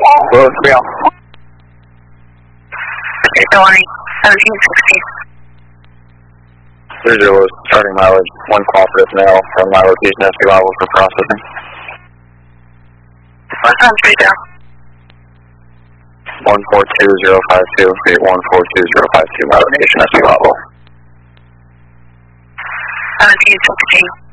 Well, 3 out. Good morning, 1760. 30 starting mileage, 1 call for this mail from my location SB level for processing. 142052, 142052, my location SB level. 1760.